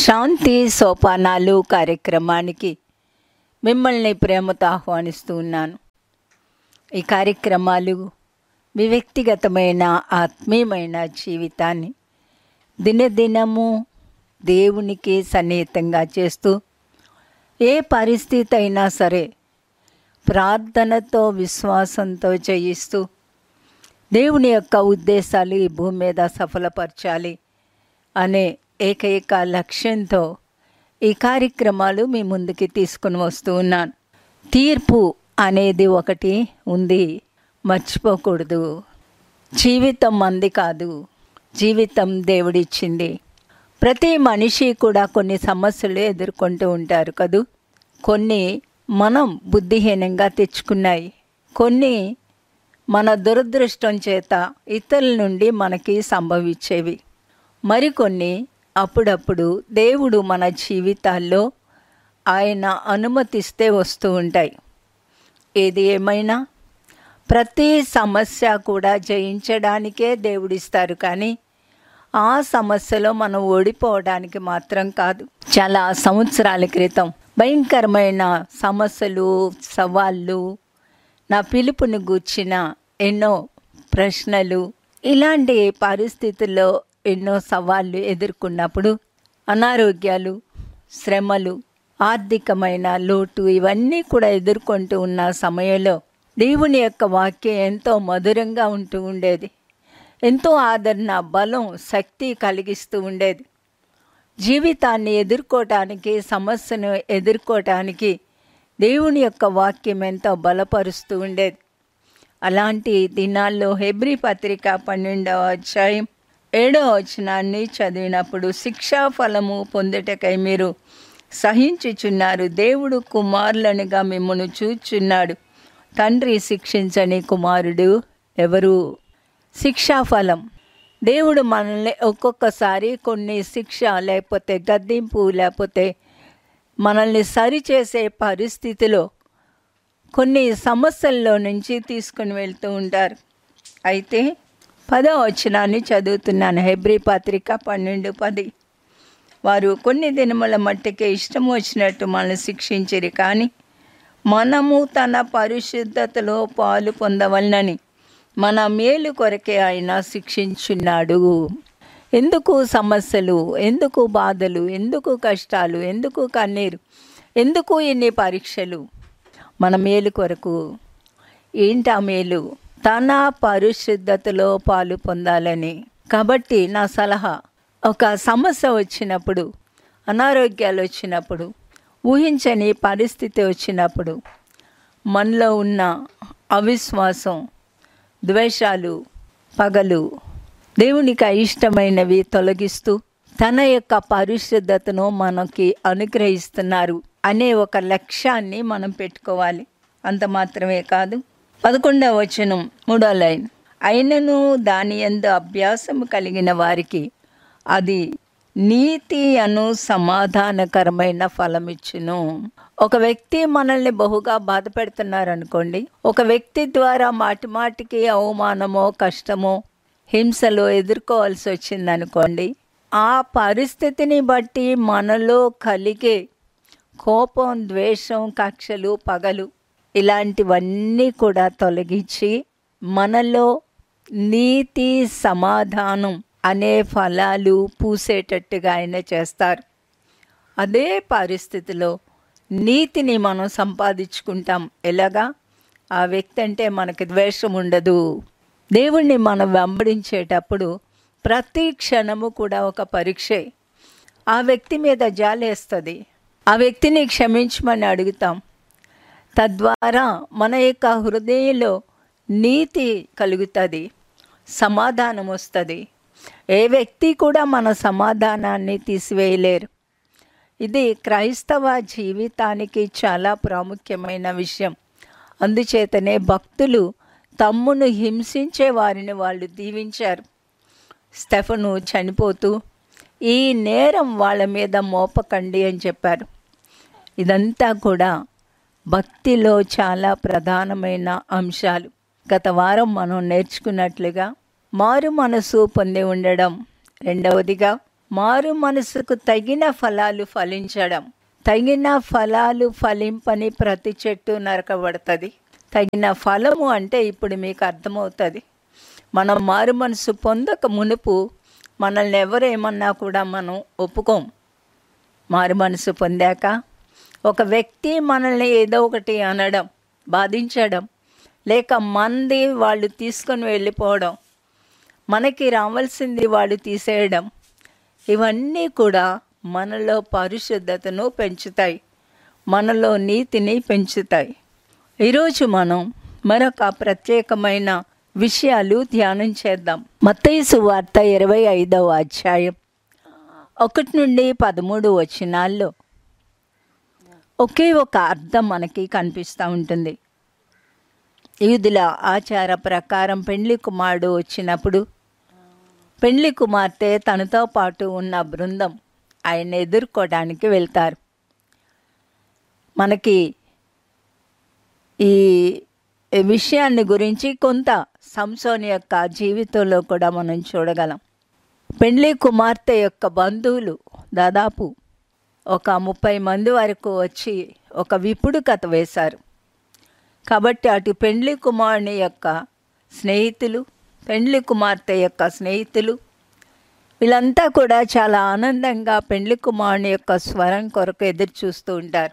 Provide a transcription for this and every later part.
శాంతి సోపానాలు కార్యక్రమానికి మిమ్మల్ని ప్రేమతో ఆహ్వానిస్తూ ఉన్నాను. ఈ కార్యక్రమాలు మీ వ్యక్తిగతమైన ఆత్మీయమైన జీవితాన్ని దినదినము దేవునికి సన్నిహితంగా చేస్తూ ఏ పరిస్థితి అయినా సరే ప్రార్థనతో విశ్వాసంతో జయిస్తూ దేవుని యొక్క ఉద్దేశాలు ఈ భూమి మీద సఫలపరచాలి అనే ఏకైక లక్ష్యంతో ఈ కార్యక్రమాలు మీ ముందుకి తీసుకుని వస్తూ ఉన్నాను. తీర్పు అనేది ఒకటి ఉంది, మర్చిపోకూడదు. జీవితం మంది కాదు, జీవితం దేవుడిచ్చింది. ప్రతి మనిషి కూడా కొన్ని సమస్యలు ఎదుర్కొంటూ ఉంటారు కదూ. కొన్ని మనం బుద్ధిహీనంగా తెచ్చుకున్నాయి, కొన్ని మన దురదృష్టం చేత ఇతరుల నుండి మనకి సంభవించేవి, మరికొన్ని అప్పుడప్పుడు దేవుడు మన జీవితాల్లో ఆయన అనుమతిస్తే వస్తూ ఉంటాయి. ఏది ఏమైనా ప్రతి సమస్య కూడా జయించడానికే దేవుడిస్తారు, కానీ ఆ సమస్యలో మనం ఓడిపోవడానికి మాత్రం కాదు. చాలా సంవత్సరాల క్రితం భయంకరమైన సమస్యలు, సవాళ్ళు, నా పిలుపుని గూర్చిన ఎన్నో ప్రశ్నలు, ఇలాంటి పరిస్థితుల్లో ఎన్నో సవాళ్ళు ఎదుర్కొన్నప్పుడు అనారోగ్యాలు, శ్రమలు, ఆర్థికమైన లోటు ఇవన్నీ కూడా ఎదుర్కొంటూ ఉన్న సమయంలో దేవుని యొక్క వాక్యం ఎంతో మధురంగా ఉంటూ ఉండేది. ఎంతో ఆదరణ, బలం, శక్తి కలిగిస్తూ ఉండేది. జీవితాన్ని ఎదుర్కోవటానికి, సమస్యను ఎదుర్కోవటానికి దేవుని యొక్క వాక్యం ఎంతో బలపరుస్తూ ఉండేది. అలాంటి దినాల్లో హెబ్రీ పత్రిక 12వ అధ్యాయం 7వ వచనాన్ని చదివినప్పుడు, శిక్షా ఫలము పొందుటకై మీరు సహించుచున్నారు, దేవుడు కుమారులనుగా మిమ్మల్ని చూచున్నాడు, తండ్రి శిక్షించని కుమారుడు ఎవరు? శిక్షాఫలం. దేవుడు మనల్ని ఒక్కొక్కసారి కొన్ని శిక్ష, లేకపోతే గద్దింపు, లేకపోతే మనల్ని సరిచేసే పరిస్థితిలో కొన్ని సమస్యల్లో నుంచి తీసుకుని వెళ్తూ ఉంటారు. అయితే 10వ వచనాన్ని చదువుతున్నాను, హెబ్రీ పత్రిక 12:10. వారు కొన్ని దినముల మట్టుకే ఇష్టం వచ్చినట్టు మనల్ని శిక్షించిరి, కానీ మనము తన పరిశుద్ధతలో పాలు పొందవలనని మన మేలు కొరకే ఆయన శిక్షించున్నాడు. ఎందుకు సమస్యలు, ఎందుకు బాధలు, ఎందుకు కష్టాలు, ఎందుకు కన్నీరు, ఎందుకు ఇన్ని పరీక్షలు? మన మేలు కొరకు. ఏంటా మేలు? తన పరిశుద్ధతలో పాలు పొందాలని. కాబట్టి నా సలహా, ఒక సమస్య వచ్చినప్పుడు, అనారోగ్యాలు వచ్చినప్పుడు, ఊహించని పరిస్థితి వచ్చినప్పుడు, మనలో ఉన్న అవిశ్వాసం, ద్వేషాలు, పగలు, దేవునికి అయిష్టమైనవి తొలగిస్తూ తన యొక్క పరిశుద్ధతను మనకి అనుగ్రహిస్తున్నారు అనే ఒక లక్ష్యాన్ని మనం పెట్టుకోవాలి. అంత మాత్రమే కాదు. 11వ వచనం 3వ లైన్, అయినను దాని యందు అభ్యాసము కలిగిన వారికి అది నీతి అను సమాధానకరమైన ఫలమిచ్చును. ఒక వ్యక్తి మనల్ని బహుగా బాధ పెడుతున్నారనుకోండి, ఒక వ్యక్తి ద్వారా మాటి మాటికి అవమానమో, కష్టమో, హింసలో ఎదుర్కోవాల్సి వచ్చిందనుకోండి, ఆ పరిస్థితిని బట్టి మనలో కలిగే కోపం, ద్వేషం, కక్షలు, పగలు ఇలాంటివన్నీ కూడా తొలగించి మనలో నీతి, సమాధానం అనే ఫలాలు పూసేటట్టుగా ఆయన చేస్తారు. అదే పరిస్థితిలో నీతిని మనం సంపాదించుకుంటాం. ఎలాగా? ఆ వ్యక్తి అంటే మనకి ద్వేషం ఉండదు. దేవుణ్ణి మనం వెంబడించేటప్పుడు ప్రతి క్షణము కూడా ఒక పరీక్షే. ఆ వ్యక్తి మీద జాలేస్తుంది, ఆ వ్యక్తిని క్షమించమని అడుగుతాం. తద్వారా మన యొక్క హృదయంలో నీతి కలుగుతుంది, సమాధానం వస్తుంది. ఏ వ్యక్తి కూడా మన సమాధానాన్ని తీసివేయలేరు. ఇది క్రైస్తవ జీవితానికి చాలా ప్రాముఖ్యమైన విషయం. అందుచేతనే భక్తులు తమ్మును హింసించే వారిని వాళ్ళు దీవించారు. స్టెఫను చనిపోతూ ఈ నేరం వాళ్ళ మీద మోపకండి అని చెప్పారు. ఇదంతా కూడా భక్తిలో చాలా ప్రధానమైన అంశాలు. గత వారం మనం నేర్చుకున్నట్లుగా మారు మనసు పొంది ఉండడం, రెండవదిగా మారు మనసుకు తగిన ఫలాలు ఫలించడం. తగిన ఫలాలు ఫలింపని ప్రతి చెట్టు నరకబడుతుంది. తగిన ఫలము అంటే ఇప్పుడు మీకు అర్థమవుతుంది. మనం మారు మనసు పొందక మునుపు మనల్ని ఎవరేమన్నా కూడా మనం ఒప్పుకోం. మారు మనసు పొందాక ఒక వ్యక్తి మనల్ని ఏదో ఒకటి అనడం, బాధించడం, లేక మంది వాళ్ళు తీసుకొని వెళ్ళిపోవడం, మనకి రావాల్సింది వాళ్ళు తీసేయడం, ఇవన్నీ కూడా మనలో పరిశుద్ధతను పెంచుతాయి, మనలో నీతిని పెంచుతాయి. ఈరోజు మనం మరొక ప్రత్యేకమైన విషయాలు ధ్యానం చేద్దాం. మత్తయి సువార్త 25వ అధ్యాయం 1 నుండి 13 వచనాల్లో ఒకే ఒక అర్థం మనకి కనిపిస్తూ ఉంటుంది. యూదుల ఆచార ప్రకారం పెండ్లి కుమారుడు వచ్చినప్పుడు పెండ్లి కుమార్తె తనతో పాటు ఉన్న బృందం ఆయన ఎదుర్కోవడానికి వెళ్తారు. మనకి ఈ విషయాన్ని గురించి కొంత సంసోను యొక్క జీవితంలో కూడా మనం చూడగలం. పెండ్లి కుమార్తె యొక్క బంధువులు దాదాపు ఒక 30 మంది వరకు వచ్చి ఒక విపుడు కథ వేశారు. కాబట్టి అటు పెండ్లి కుమారుని యొక్క స్నేహితులు, పెండ్లి కుమార్తె యొక్క స్నేహితులు వీళ్ళంతా కూడా చాలా ఆనందంగా పెండ్లి కుమారుని యొక్క స్వరం కొరకు ఎదురు చూస్తూ ఉంటారు.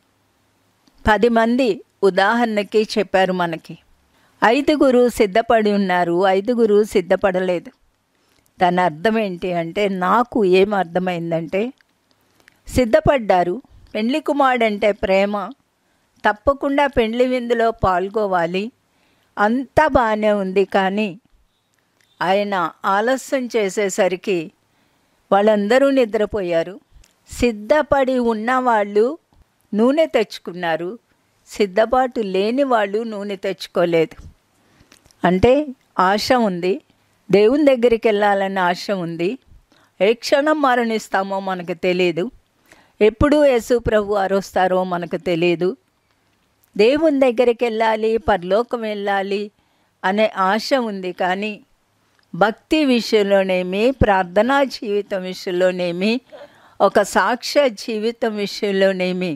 10 మంది ఉదాహరణకి చెప్పారు మనకి. 5 సిద్ధపడి ఉన్నారు, 5 సిద్ధపడలేదు. దాని అర్థం ఏంటి అంటే, నాకు ఏం అర్థమైందంటే, సిద్ధపడ్డారు, పెండ్లి కుమారుడు అంటే ప్రేమ, తప్పకుండా పెండ్లి విందులో పాల్గొవాలి, అంతా బాగానే ఉంది. కానీ ఆయన ఆలస్యం చేసేసరికి వాళ్ళందరూ నిద్రపోయారు. సిద్ధపడి ఉన్నవాళ్ళు నూనె తెచ్చుకున్నారు, సిద్ధపాటు లేని వాళ్ళు నూనె తెచ్చుకోలేదు. అంటే ఆశ ఉంది, దేవుని దగ్గరికి వెళ్ళాలని ఆశ ఉంది. ఏ క్షణం మరణిస్తామో మనకు తెలియదు, ఎప్పుడు యేసు ప్రభు అరుస్తారో మనకు తెలియదు. దేవుని దగ్గరికి వెళ్ళాలి, పరలోకం వెళ్ళాలి అనే ఆశ ఉంది. కానీ భక్తి విషయంలోనేమి, ప్రార్థనా జీవితం విషయంలోనేమి, ఒక సాక్ష్య జీవితం విషయంలోనేమి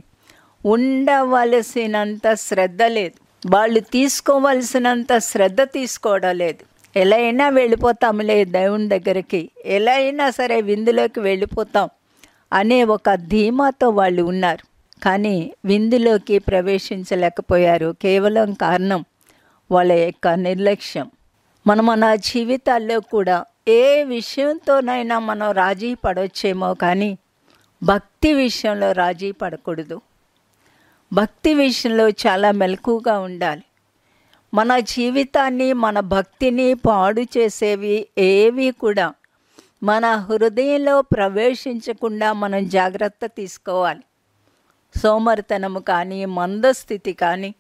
ఉండవలసినంత శ్రద్ధ లేదు. వాళ్ళు తీసుకోవలసినంత శ్రద్ధ తీసుకోవడం లేదు. ఎలా అయినా వెళ్ళిపోతాంలే దేవుని దగ్గరికి, ఎలా అయినా సరే విందులోకి వెళ్ళిపోతాం అనే ఒక ధీమాతో వాళ్ళు ఉన్నారు. కానీ విందులోకి ప్రవేశించలేకపోయారు. కేవలం కారణం వాళ్ళ యొక్క నిర్లక్ష్యం. మనం మన జీవితాల్లో కూడా ఏ విషయంతోనైనా మనం రాజీ పడవచ్చేమో, కానీ భక్తి విషయంలో రాజీ పడకూడదు. భక్తి విషయంలో చాలా మెలకుగా ఉండాలి. మన జీవితాన్ని, మన భక్తిని పాడు చేసేవి ఏవి కూడా మన హృదయంలో ప్రవేశించకుండా మనం జాగ్రత్త తీసుకోవాలి. సోమరితనము కానీ, మందస్థితి కానీ,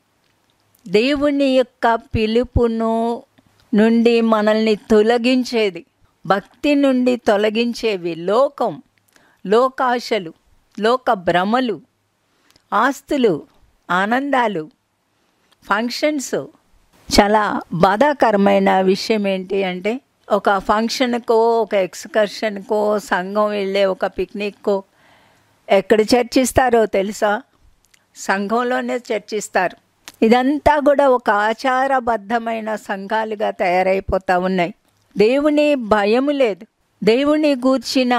దేవుని యొక్క పిలుపును నుండి మనల్ని తొలగించేది, భక్తి నుండి తొలగించేవి లోకం, లోకాశలు, లోక భ్రమలు, ఆస్తులు, ఆనందాలు, ఫంక్షన్స్. చాలా బాధాకరమైన విషయం ఏంటి అంటే, ఒక ఫంక్షన్కో, ఒక ఎక్స్కర్షన్కో, సంఘం వెళ్ళే ఒక పిక్నిక్కో ఎక్కడ చర్చిస్తారో తెలుసా? సంఘంలోనే చర్చిస్తారు. ఇదంతా కూడా ఒక ఆచారబద్ధమైన సంఘాలుగా తయారైపోతూ ఉన్నాయి. దేవుని భయము లేదు. దేవుని గూర్చిన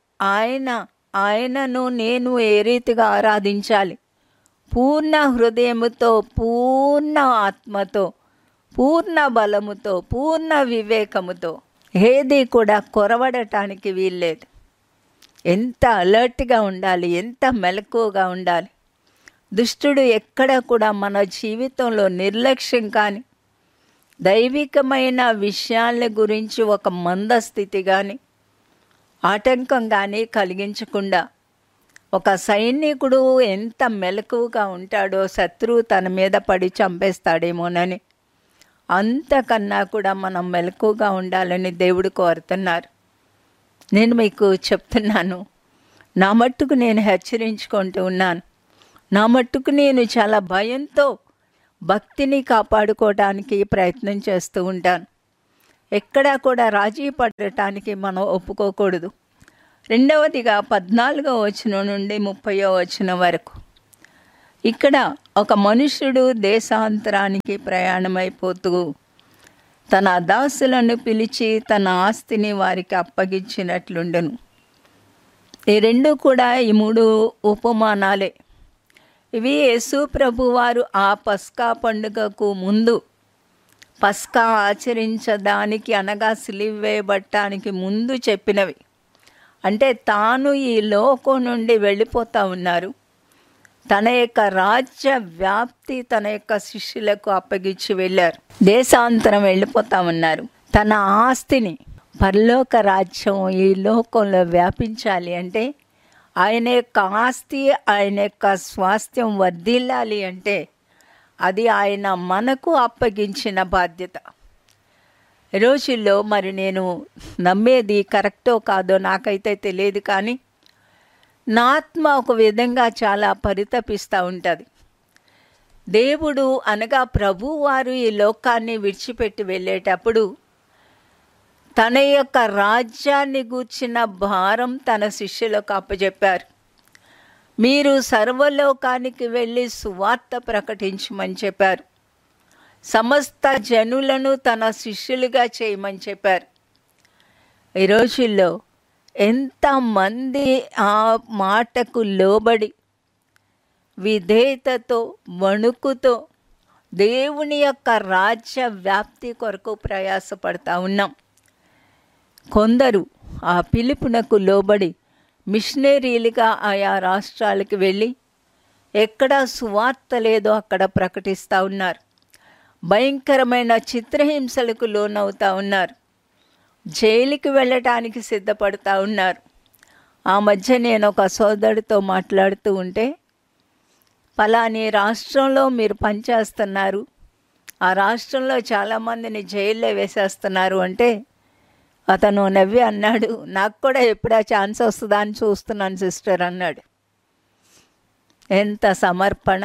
ఆయనను నేను ఏ రీతిగా ఆరాధించాలి, పూర్ణ హృదయముతో, పూర్ణ ఆత్మతో, పూర్ణ బలముతో, పూర్ణ వివేకముతో, ఏది కూడా కొరవడటానికి వీల్లేదు. ఎంత అలర్ట్గా ఉండాలి, ఎంత మెలకువగా ఉండాలి. దుష్టుడు ఎక్కడ కూడా మన జీవితంలో నిర్లక్ష్యం కానీ, దైవికమైన విషయాల గురించి ఒక మందస్థితి కానీ, ఆటంకం కానీ కలిగించకుండా, ఒక సైనికుడు ఎంత మెలకువగా ఉంటాడో శత్రువు తన మీద పడి చంపేస్తాడేమోనని, అంతకన్నా కూడా మనం మెలకువగా ఉండాలని దేవుడు కోరుతున్నారు. నేను మీకు చెప్తున్నాను, నా మట్టుకు నేను హెచ్చరించుకుంటూ ఉన్నాను. నా మట్టుకు నేను చాలా భయంతో భక్తిని కాపాడుకోవడానికి ప్రయత్నం చేస్తూ ఉంటాను. ఎక్కడా కూడా రాజీ పడటానికి మనం ఒప్పుకోకూడదు. రెండవదిగా 14వ వచనం నుండి 30వ వచనం వరకు. ఇక్కడ ఒక మనుష్యుడు దేశాంతరానికి ప్రయాణమైపోతూ తన దాసులను పిలిచి తన ఆస్తిని వారికి అప్పగించినట్లుండెను. ఈ రెండు కూడా ఈ మూడు ఉపమానాలే. ఇవి యేసు ప్రభువారు ఆ పస్కా పండుగకు ముందు, పస్కా ఆచరించడానికి అనగా సిలువ వేయబడటానికి ముందు చెప్పినవి. అంటే తాను ఈ లోకం నుండి వెళ్ళిపోతూ ఉన్నారు. తన యొక్క రాజ్య వ్యాప్తి తన యొక్క శిష్యులకు అప్పగించి వెళ్ళారు. దేశాంతరం వెళ్ళిపోతూ ఉన్నారు. తన ఆస్తిని, పరలోక రాజ్యం ఈ లోకంలో వ్యాపించాలి అంటే, ఆయన యొక్క ఆస్తి, ఆయన యొక్క స్వాస్థ్యం వర్ధిల్లాలి అంటే అది ఆయన మనకు అప్పగించిన బాధ్యత. ఈ రోజుల్లో మరి నేను నమ్మేది కరెక్టో కాదో నాకైతే తెలియదు, కానీ నా ఆత్మ ఒక విధంగా చాలా పరితపిస్తూ ఉంటుంది. దేవుడు అనగా ప్రభువారు ఈ లోకాన్ని విడిచిపెట్టి వెళ్ళేటప్పుడు తన యొక్క రాజ్యాన్ని గూర్చిన భారం తన శిష్యులకు అప్పచెప్పారు. మీరు సర్వలోకానికి వెళ్ళి సువార్త ప్రకటించమని చెప్పారు. సమస్త జనులను తన శిష్యులుగా చేయమని చెప్పారు. ఈ రోజుల్లో ఎంతమంది ఆ మాటకు లోబడి విధేయతతో, వణుకుతో దేవుని యొక్క రాజ్య వ్యాప్తి కొరకు ప్రయాసపడతా ఉన్నాం. కొందరు ఆ పిలుపునకు లోబడి మిషనరీలుగా ఆయా రాష్ట్రాలకు వెళ్ళి ఎక్కడ సువార్త లేదో అక్కడ ప్రకటిస్తూ ఉన్నారు. భయంకరమైన చిత్రహింసలకు లోనవుతూ ఉన్నారు. జైలుకి వెళ్ళటానికి సిద్ధపడుతూ ఉన్నారు. ఆ మధ్య నేను ఒక సోదరుడితో మాట్లాడుతూ ఉంటే, పలాని రాష్ట్రంలో మీరు పనిచేస్తున్నారు, ఆ రాష్ట్రంలో చాలామందిని జైల్లో వేసేస్తున్నారు అంటే అతను నవ్వి అన్నాడు, నాకు కూడా ఎప్పుడా ఛాన్స్ వస్తుందా అని చూస్తున్నాను సిస్టర్ అన్నాడు. ఎంత సమర్పణ!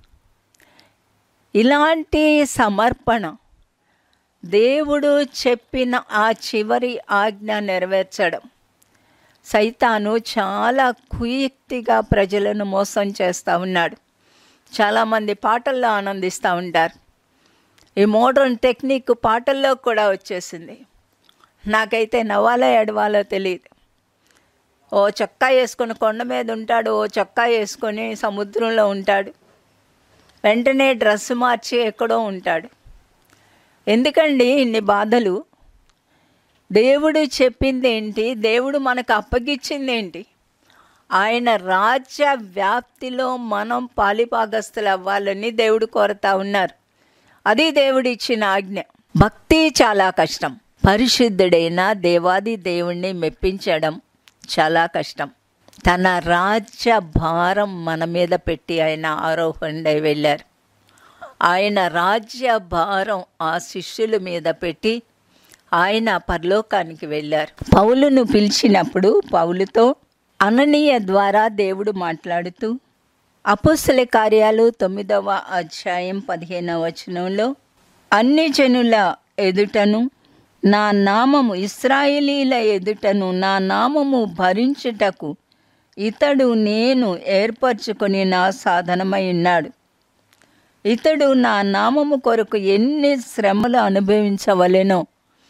ఇలాంటి సమర్పణ దేవుడు చెప్పిన ఆ చివరి ఆజ్ఞ నెరవేర్చడం. సైతాను చాలా కుయుక్తిగా ప్రజలను మోసం చేస్తూ ఉన్నాడు. చాలామంది పాటల్లో ఆనందిస్తూ ఉంటారు. ఈ మోడర్న్ టెక్నిక్ పాటల్లో కూడా వచ్చేసింది. నాకైతే నవ్వాలో ఎడవాలో తెలియదు. ఓ చొక్కా వేసుకొని కొండ మీద ఉంటాడు, ఓ చొక్కా వేసుకొని సముద్రంలో ఉంటాడు, వెంటనే డ్రెస్ మార్చి ఎక్కడో ఉంటాడు. ఎందుకండి ఇన్ని బాధలు? దేవుడు చెప్పింది ఏంటి? దేవుడు మనకు అప్పగించింది ఏంటి? ఆయన రాజ్య వ్యాప్తిలో మనం పాలిభాగస్తులు అవ్వాలని దేవుడు కోరుతా ఉన్నారు. అది దేవుడు ఇచ్చిన ఆజ్ఞ. భక్తి చాలా కష్టం. పరిశుద్ధుడైన దేవాది దేవుణ్ణి మెప్పించడం చాలా కష్టం. తన రాజ్య భారం మన మీద పెట్టి ఆయన ఆరోహణై వెళ్ళారు. ఆయన రాజ్య భారం ఆ శిష్యుల మీద పెట్టి ఆయన పరలోకానికి వెళ్ళారు. పౌలును పిలిచినప్పుడు పౌలుతో అననీయ ద్వారా దేవుడు మాట్లాడుతూ అపోస్తల కార్యాలు 9వ అధ్యాయం 15వ వచనంలో, అన్ని జనుల ఎదుటను నా నామము, ఇశ్రాయేలీల ఎదుటను నా నామము భరించుటకు ఇతడు నేను ఏర్పరచుకొని నా సాధనమై ఉన్నాడు. ఇతడు నా నామము కొరకు ఎన్ని శ్రమలు అనుభవించవలెనో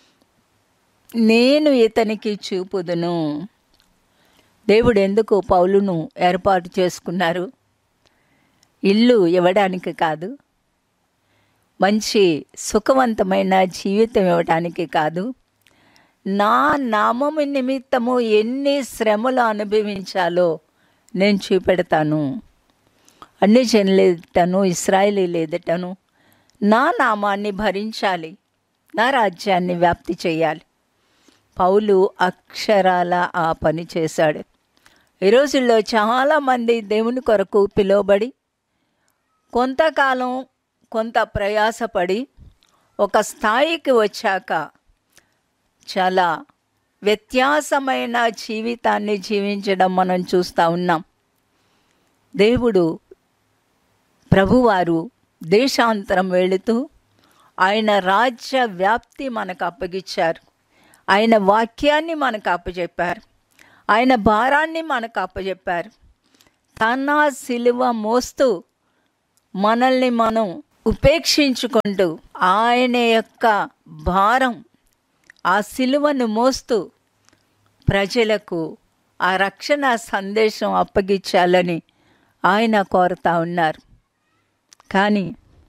నేను ఇతనికి చూపుదును. దేవుడు ఎందుకు పౌలును ఏర్పాటు చేసుకున్నారు? ఇల్లు ఇవ్వడానికి కాదు, మంచి సుఖవంతమైన జీవితం ఇవ్వడానికి కాదు, నా నామము నిమిత్తము ఎన్ని శ్రమలు అనుభవించాలో నేను చూపెడతాను. అన్ని జనుల ఎదుటను, ఇశ్రాయేలీల ఎదుటను నా నామాన్ని భరించాలి, నా రాజ్యాన్ని వ్యాప్తి చేయాలి. పౌలు అక్షరాల ఆ పని చేశాడు. ఈ రోజుల్లో చాలామంది దేవుని కొరకు పిలువబడి కొంతకాలం కొంత ప్రయాసపడి ఒక స్థాయికి వచ్చాక చాలా వ్యత్యాసమైన జీవితాన్ని జీవించడం మనం చూస్తూ ఉన్నాం. దేవుడు ప్రభువారు దేశాంతరం వెళుతూ ఆయన రాజ్య వ్యాప్తి మనకు అప్పగించారు. ఆయన వాక్యాన్ని మనకు అప్పచెప్పారు. ఆయన భారాన్ని మనకు అప్పచెప్పారు. తన సిలువ మోస్తూ మనల్ని మనం ఉపేక్షించుకుంటూ ఆయన యొక్క భారం, ఆ సిలువను మోస్తూ ప్రజలకు ఆ రక్షణ సందేశం అప్పగించాలని ఆయన కోరుతా ఉన్నారు. కానీ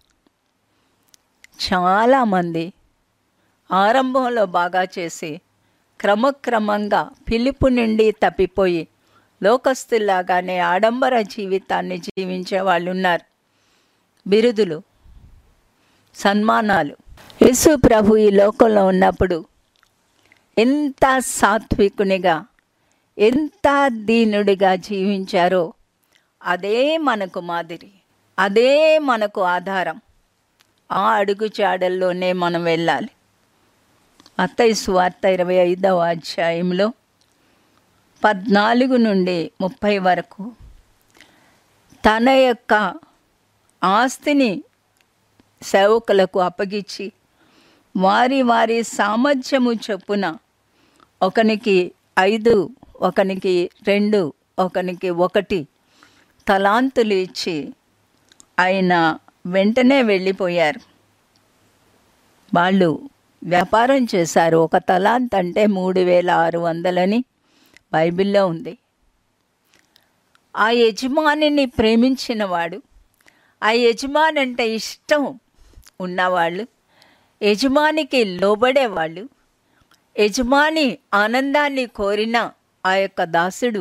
చాలామంది ఆరంభంలో బాగా చేసి క్రమక్రమంగా పిలుపు నుండి తప్పిపోయి లోకస్తుల్లాగానే ఆడంబర జీవితాన్ని జీవించే వాళ్ళు ఉన్నారు. బిరుదులు, సన్మానాలు. యేసు ప్రభు ఈ లోకంలో ఉన్నప్పుడు ఎంత సాత్వికునిగా, ఎంత దీనుడిగా జీవించారో అదే మనకు మాదిరి, అదే మనకు ఆధారం. ఆ అడుగుజాడల్లోనే మనం వెళ్ళాలి. మత్తయి సువార్త 25వ అధ్యాయంలో 14 నుండి 30 వరకు తన యొక్క ఆస్తిని సేవకులకు అప్పగించి వారి వారి సామర్థ్యము చొప్పున ఒకనికి 5, ఒకనికి 2, ఒకనికి 1 తలాంతులు ఇచ్చి ఆయన వెంటనే వెళ్ళిపోయారు. వాళ్ళు వ్యాపారం చేశారు. 1 తలాంత్ అంటే 3600 బైబిల్లో ఉంది. ఆ యజమానిని ప్రేమించినవాడు, ఆ యజమాని అంటే ఇష్టం ఉన్నవాళ్ళు, యజమానికి లోబడేవాళ్ళు, యజమాని ఆనందాన్ని కోరిన ఆ యొక్క దాసుడు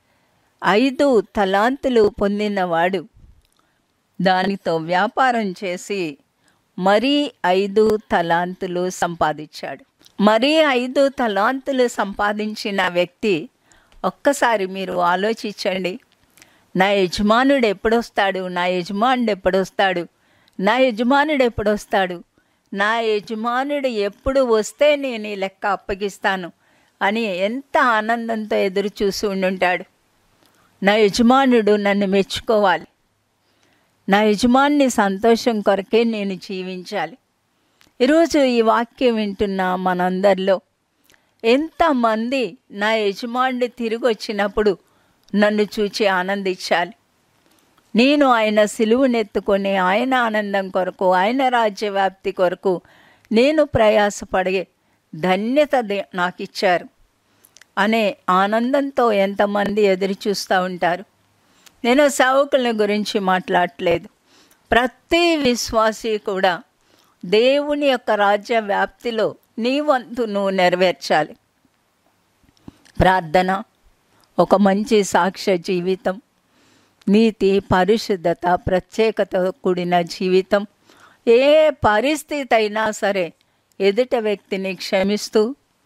5 తలాంతులు పొందినవాడు దానితో వ్యాపారం చేసి మరీ 5 తలాంతులు సంపాదించాడు. మరీ 5 తలాంతులు సంపాదించిన వ్యక్తి, ఒక్కసారి మీరు ఆలోచించండి, నా యజమానుడు ఎప్పుడొస్తాడు, నా యజమానుడు ఎప్పుడొస్తాడు, నా యజమానుడు ఎప్పుడొస్తాడు, నా యజమానుడు ఎప్పుడు వస్తే నేను ఈ లెక్క అప్పగిస్తాను అని ఎంత ఆనందంతో ఎదురు చూసి ఉండుంటాడు. నా యజమానుడు నన్ను మెచ్చుకోవాలి, నా యజమాని సంతోషం కొరకే నేను జీవించాలి. ఈరోజు ఈ వాక్యం వింటున్న మనందరిలో ఎంతమంది నా యజమానుడు తిరిగి వచ్చినప్పుడు నన్ను చూచి ఆనందించాలి, నేను ఆయన సిలువనెత్తుకొని ఆయన ఆనందం కొరకు, ఆయన రాజ్య వ్యాప్తి కొరకు నేను ప్రయాసపడే ధన్యత నాకు ఇచ్చారు అనే ఆనందంతో ఎంతమంది ఎదురు చూస్తూ ఉంటారు. నేను సేవకుల గురించి మాట్లాడట్లేదు. ప్రతి విశ్వాసి కూడా దేవుని యొక్క రాజ్య వ్యాప్తిలో నీ వంతు నువ్వు నెరవేర్చాలి. ప్రార్థన, ఒక మంచి సాక్ష్య జీవితం, నీతి, పరిశుద్ధత, ప్రత్యేకతతో కూడిన జీవితం, ఏ పరిస్థితి అయినా సరే ఎదుట వ్యక్తిని క్షమిస్తూ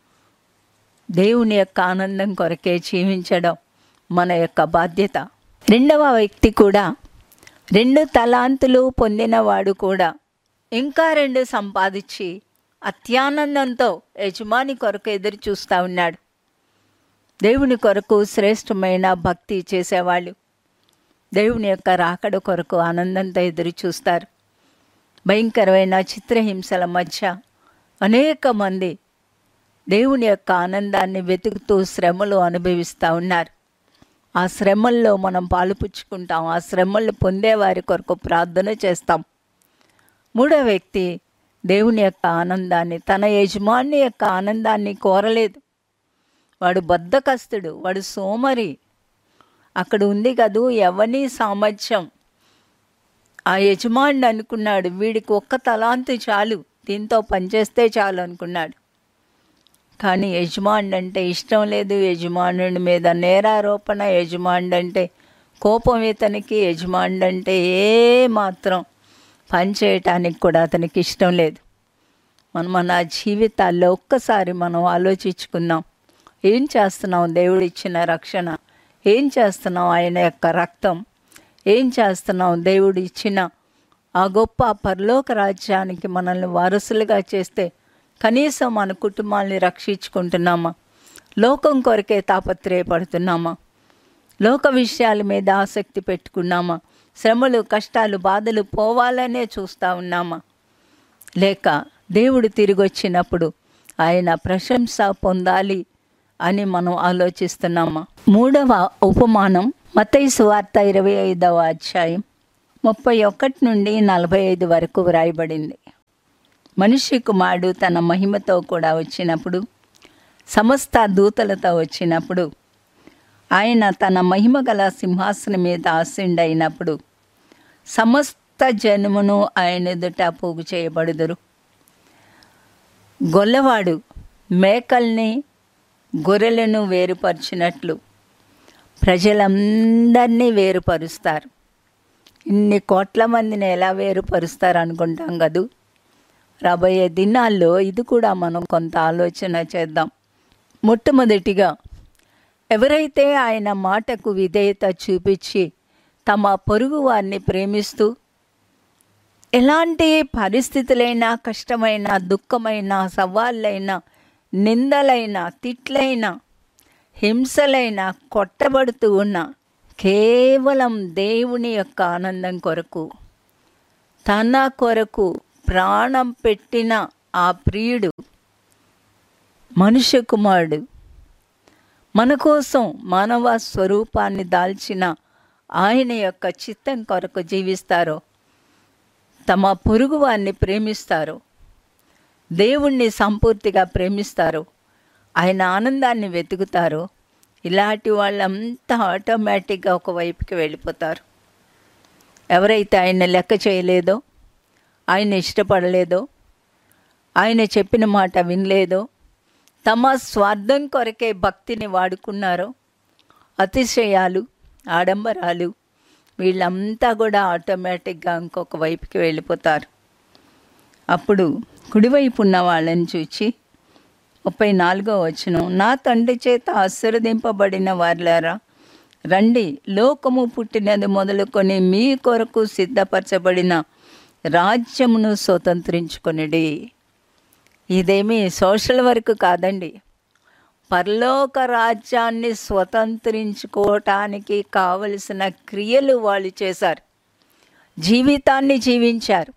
దేవుని యొక్క ఆనందం కొరకే జీవించడం మన యొక్క బాధ్యత. రెండవ వ్యక్తి కూడా 2 తలాంతులు పొందినవాడు కూడా ఇంకా 2 సంపాదించి అత్యానందంతో యజమాని కొరకు ఎదురు చూస్తూ ఉన్నాడు. దేవుని కొరకు శ్రేష్టమైన భక్తి చేసేవాళ్ళు దేవుని యొక్క రాకడ కొరకు ఆనందంతో ఎదురు చూస్తారు. భయంకరమైన చిత్రహింసల మధ్య అనేక మంది దేవుని యొక్క ఆనందాన్ని వెతుకుతూ శ్రమలు అనుభవిస్తూ ఉన్నారు. ఆ శ్రమల్లో మనం పాలుపుచ్చుకుంటాం, ఆ శ్రమలు పొందేవారి కొరకు ప్రార్థన చేస్తాం. మూడో వ్యక్తి దేవుని యొక్క ఆనందాన్ని, తన యజమాని యొక్క ఆనందాన్ని కోరలేదు. వాడు బద్ధకస్తుడు, వాడు సోమరి. అక్కడ ఉంది కదూ ఎవని సామర్థ్యం. ఆ యజమాని అనుకున్నాడు, వీడికి 1 తలాంతు చాలు, దీంతో పనిచేస్తే చాలు అనుకున్నాడు. కానీ యజమాని అంటే ఇష్టం లేదు, యజమానుడి మీద నేరారోపణ, యజమాని అంటే కోపం ఇతనికి, యజమాని అంటే ఏ మాత్రం పని చేయటానికి కూడా అతనికి ఇష్టం లేదు. మన జీవితాల్లో ఒక్కసారి మనం ఆలోచించుకుందాం. ఏం చేస్తున్నాం దేవుడు ఇచ్చిన రక్షణ, ఏం చేస్తున్నాం ఆయన యొక్క రక్తం, ఏం చేస్తున్నాం దేవుడు ఇచ్చిన ఆ గొప్ప పరలోక రాజ్యానికి మనల్ని వారసులుగా చేస్తే కనీసం మన కుటుంబాన్ని రక్షించుకుంటున్నామా? లోకం కొరకే తాపత్రయపడుతున్నామా? లోక విషయాల మీద ఆసక్తి పెట్టుకున్నామా? శ్రమలు, కష్టాలు, బాధలు పోవాలనే చూస్తూ ఉన్నామా? లేక దేవుడు తిరిగి వచ్చినప్పుడు ఆయన ప్రశంస పొందాలి అని మనం ఆలోచిస్తున్నామా? మూడవ ఉపమానం మత్తయి సువార్త 25వ అధ్యాయం 31 నుండి 45 వరకు వ్రాయబడింది. మనిషి కుమారుడు తన మహిమతో కూడా వచ్చినప్పుడు, సమస్త దూతలతో వచ్చినప్పుడు, ఆయన తన మహిమ గల సింహాసనం మీద ఆసీనుడైనప్పుడు సమస్త జనమును ఆయన ఎదుట పోగు చేయబడుదురు. గొల్లవాడు మేకల్ని గొర్రెలను వేరుపరిచినట్లు ప్రజలందరినీ వేరుపరుస్తారు. ఇన్ని కోట్ల మందిని ఎలా వేరుపరుస్తారు అనుకుంటాం కదూ. రాబోయే దినాల్లో ఇది కూడా మనం కొంత ఆలోచన చేద్దాం. మొట్టమొదటిగా ఎవరైతే ఆయన మాటకు విధేయత చూపించి తమ పొరుగు వారిని ప్రేమిస్తూ ఎలాంటి పరిస్థితులైనా, కష్టమైన, దుఃఖమైన, సవాళ్ళైనా, నిందలైన, తిట్లైన, హింసలైన, కొట్టబడుతూ ఉన్న కేవలం దేవుని యొక్క ఆనందం కొరకు, తన కొరకు ప్రాణం పెట్టిన ఆ ప్రియుడు మనుష్య కుమారుడు మన కోసం మానవ స్వరూపాన్ని దాల్చిన ఆయన యొక్క చిత్తం కొరకు జీవిస్తారో, తమ పొరుగు వారిని ప్రేమిస్తారో, దేవుణ్ణి సంపూర్తిగా ప్రేమిస్తారో, ఆయన ఆనందాన్ని వెతుకుతారో, ఇలాంటి వాళ్ళంతా ఆటోమేటిక్గా ఒకవైపుకి వెళ్ళిపోతారు. ఎవరైతే ఆయన లెక్క చేయలేదో, ఆయన ఇష్టపడలేదో, ఆయన చెప్పిన మాట వినలేదో, తమ స్వార్థం కొరకే భక్తిని వాడుకున్నారో, అతిశయాలు, ఆడంబరాలు, వీళ్ళంతా కూడా ఆటోమేటిక్గా ఇంకొక వైపుకి వెళ్ళిపోతారు. అప్పుడు కుడివైపు ఉన్న వాళ్ళని చూచి 34వ వచనం, నా తండ్రి చేత ఆశీర్వదింపబడిన వారులారా రండి, లోకము పుట్టినది మొదలుకొని మీ కొరకు సిద్ధపరచబడిన రాజ్యమును స్వతంత్రించుకొనిడి. ఇదేమీ సోషల్ వర్క్ కాదండి. పరలోక రాజ్యాన్ని స్వతంత్రించుకోవటానికి కావలసిన క్రియలు వాళ్ళు చేశారు. జీవితాన్ని జీవించారు.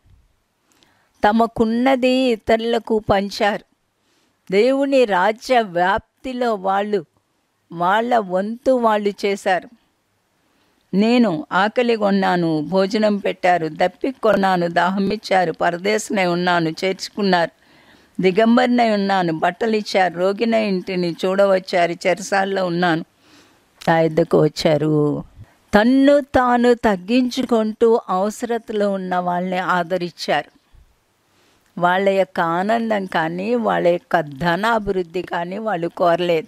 తమకున్నది ఇతరులకు పంచారు. దేవుని రాజ్య వ్యాప్తిలో వాళ్ళ వంతు వాళ్ళు చేశారు. నేను ఆకలి కొన్నాను, భోజనం పెట్టారు, దప్పిక కొన్నాను, దాహం ఇచ్చారు, పరదేశనై ఉన్నాను, చేర్చుకున్నారు, దిగంబరినై ఉన్నాను, బట్టలు ఇచ్చారు, రోగిన ఇంటిని చూడవచ్చారు, చెరసాల్లో ఉన్నాను, నా యొద్దకు వచ్చారు. తన్ను తాను తగ్గించుకుంటూ అవసరతలో ఉన్న వాళ్ళని ఆదరించారు. వాళ్ళ యొక్క ఆనందం కానీ, వాళ్ళ యొక్క ధనాభివృద్ధి కానీ వాళ్ళు కోరలేదు.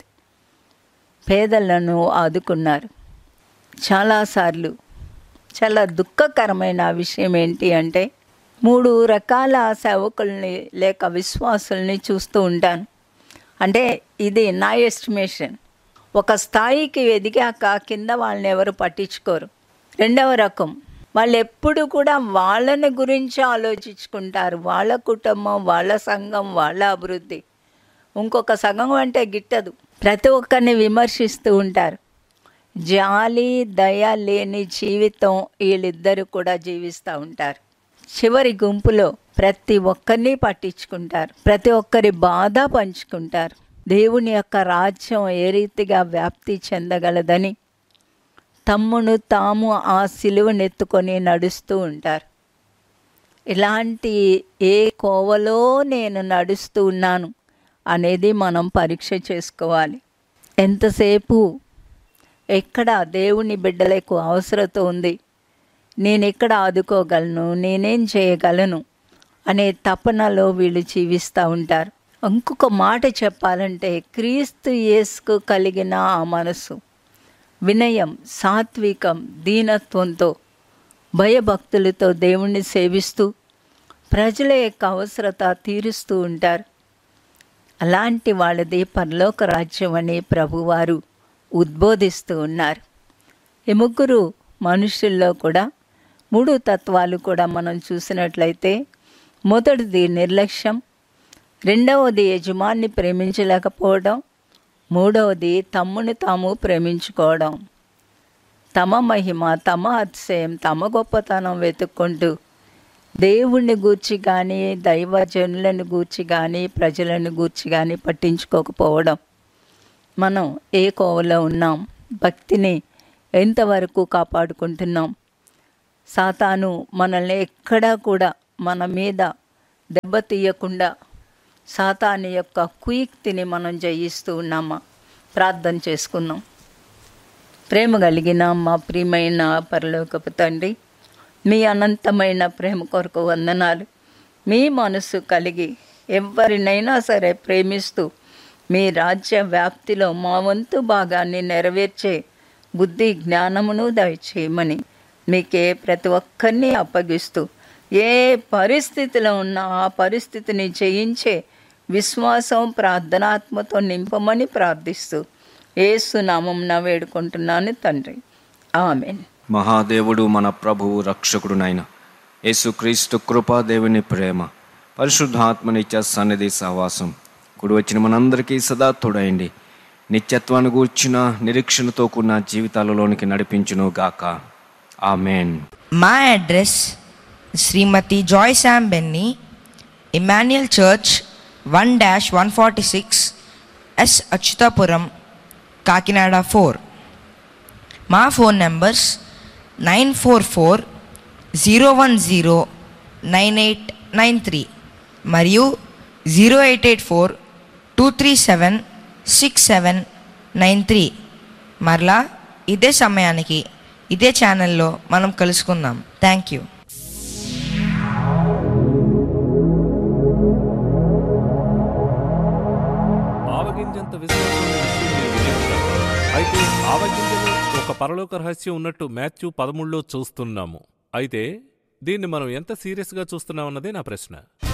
పేదలను ఆదుకున్నారు. చాలాసార్లు చాలా దుఃఖకరమైన విషయం ఏంటి అంటే, 3 రకాల సేవకుల్ని లేక విశ్వాసుల్ని చూస్తూ ఉంటాను. అంటే ఇది నా ఎస్టిమేషన్. ఒక స్థాయికి ఎదిగాక కింద వాళ్ళని ఎవరు పట్టించుకోరు. రెండవ రకం, వాళ్ళు ఎప్పుడు కూడా వాళ్ళని గురించి ఆలోచించుకుంటారు. వాళ్ళ కుటుంబం, వాళ్ళ సంఘం, వాళ్ళ అభివృద్ధి. ఇంకొక సంఘం అంటే గిట్టదు. ప్రతి ఒక్కరిని విమర్శిస్తూ ఉంటారు. జాలి, దయ లేని జీవితం వీళ్ళిద్దరూ కూడా జీవిస్తూ ఉంటారు. చివరి గుంపులో ప్రతి ఒక్కరిని పట్టించుకుంటారు. ప్రతి ఒక్కరి బాధ పంచుకుంటారు. దేవుని యొక్క రాజ్యం ఏ రీతిగా వ్యాప్తి చెందగలదని తమ్మును తాము ఆ సిలువనెత్తుకొని నడుస్తూ ఉంటారు. ఇలాంటి ఏ కోవలో నేను నడుస్తూ ఉన్నాను అనేది మనం పరీక్ష చేసుకోవాలి. ఎంతసేపు ఎక్కడ దేవుని బిడ్డలకు అవసరత ఉంది, నేను ఎక్కడ ఆదుకోగలను, నేనేం చేయగలను అనే తపనలో వీళ్ళు జీవిస్తూ ఉంటారు. ఇంకొక మాట చెప్పాలంటే, క్రీస్తు యేసుకు కలిగిన ఆ మనసు, వినయం, సాత్వికం, దీనత్వంతో, భయభక్తులతో దేవుణ్ణి సేవిస్తూ ప్రజల యొక్క అవసరత తీరుస్తూ ఉంటారు. అలాంటి వాళ్ళది పరలోక రాజ్యం అని ప్రభువారు ఉద్బోధిస్తూ ఉన్నారు. ఈ ముగ్గురు మనుషుల్లో కూడా 3 తత్వాలు కూడా మనం చూసినట్లయితే, మొదటిది నిర్లక్ష్యం, రెండవది యజమాన్ని ప్రేమించలేకపోవడం, మూడవది తమ్ముని తాము ప్రేమించుకోవడం. తమ మహిమ, తమ అతిశయం, తమ గొప్పతనం వెతుక్కుంటూ దేవుణ్ణి గూర్చి కానీ, దైవజనులను గూర్చి కానీ, ప్రజలను గూర్చి కానీ పట్టించుకోకపోవడం. మనం ఏ కోవలో ఉన్నాం, భక్తిని ఎంతవరకు కాపాడుకుంటున్నాం, సాతాను మనల్ని ఎక్కడా కూడా మన మీద దెబ్బతీయకుండా సాతాను యొక్క కుయుక్తిని మనం జయిస్తూ ఉన్నామా? ప్రార్థన చేసుకుందాం. ప్రేమ కలిగిన మా ప్రియమైన పరలోకపు తండ్రి, మీ అనంతమైన ప్రేమ కొరకు వందనాలు. మీ మనసు కలిగి ఎవరినైనా సరే ప్రేమిస్తూ మీ రాజ్య వ్యాప్తిలో మా వంతు భాగాన్ని నెరవేర్చే బుద్ధి జ్ఞానమును దయచేయమని మీకే ప్రతి ఒక్కరిని అప్పగిస్తూ, ఏ పరిస్థితిలో ఉన్నా ఆ పరిస్థితిని జయించే విశ్వాసం ప్రార్థనాత్మతో నింపమని ప్రార్థిస్తూ యేసు నామమున వేడుకుంటున్నాను తండ్రి, ఆమేన్. మహాదేవుడు మన ప్రభువు రక్షకుడునైన యేసుక్రీస్తు కృపా, దేవుని ప్రేమ, పరిశుద్ధాత్మ నిత్య సన్నిధి సహవాసం కూడి వచ్చిన మనందరికీ సదా తోడైండి నిత్యత్వాన్ని గూర్చిన నిరీక్షణతో కూడిన జీవితాలలోనికి నడిపించును గాక. ఆమేన్. మా అడ్రస్ శ్రీమతి Joy Sam Benny, Emmanuel church 1-146 yes Atchutapuram, Kakinada 4. మా ఫోన్ నంబర్స్ 944-010-9893 మరియు 0884-237-6793. మరలా ఇదే సమయానికి ఇదే ఛానల్లో మనం కలుసుకుందాం. Thank you. ఆవగింజంత విశ్వాసమైన విషయం మీరు వినే ఉంటారు. అయితే ఆవగింజలో ఒక పరలోక రహస్యం ఉన్నట్టు మాథ్యూ 13లో చూస్తున్నాము. అయితే దీన్ని మనం ఎంత సీరియస్గా చూస్తున్నామన్నదే నా ప్రశ్న.